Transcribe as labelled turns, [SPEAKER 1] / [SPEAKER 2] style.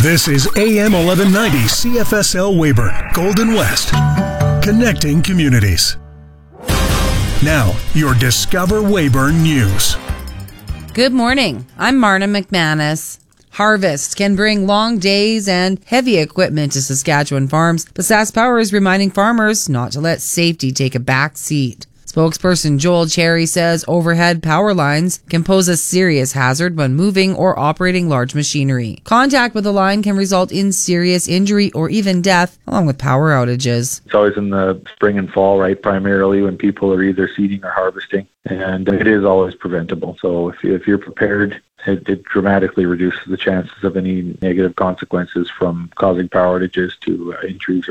[SPEAKER 1] This is AM 1190 CFSL Weyburn, Golden West, connecting communities. Now, your Discover Weyburn News.
[SPEAKER 2] Good morning. I'm Marna McManus. Harvest can bring long days and heavy equipment to Saskatchewan farms, but SaskPower is reminding farmers not to let safety take a back seat. Spokesperson Joel Cherry says overhead power lines can pose a serious hazard when moving or operating large machinery. Contact with the line can result in serious injury or even death, along with power outages.
[SPEAKER 3] It's always in the spring and fall, right, primarily when people are either seeding or harvesting, and it is always preventable. So if you're prepared, it dramatically reduces the chances of any negative consequences from causing power outages to injuries